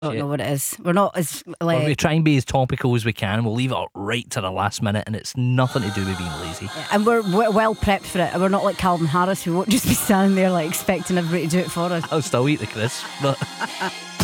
Don't know what it is. We're not as Well, we like, try and be as topical as we can. We'll leave it right to the last minute, and it's nothing to do with being lazy. and we're well prepped for it. And we're not like Calvin Harris, who won't just be standing there like expecting everybody to do it for us. I'll still eat the crisp, but